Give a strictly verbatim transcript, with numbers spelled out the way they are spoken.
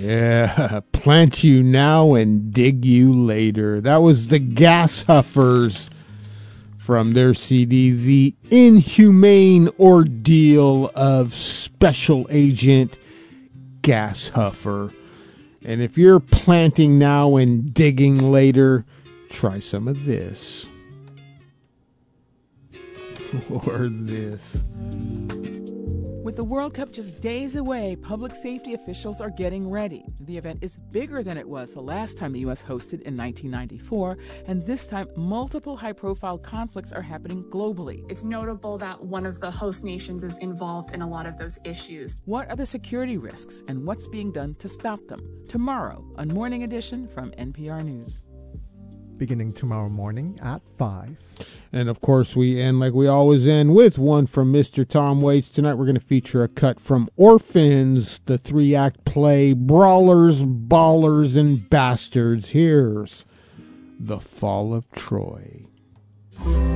Yeah, plant you now and dig you later. That was the Gas Huffers from their C D, The Inhumane Ordeal of Special Agent Gas Huffer. And if you're planting now and digging later, try some of this. Or this. With the World Cup just days away, public safety officials are getting ready. The event is bigger than it was the last time the U S hosted in nineteen ninety-four, and this time multiple high-profile conflicts are happening globally. It's notable that one of the host nations is involved in a lot of those issues. What are the security risks, and what's being done to stop them? Tomorrow on Morning Edition from N P R News. Beginning tomorrow morning at five. And, of course, we end like we always end with one from Mister Tom Waits. Tonight we're going to feature a cut from Orphans, the three-act play, Brawlers, Ballers, and Bastards. Here's The Fall of Troy.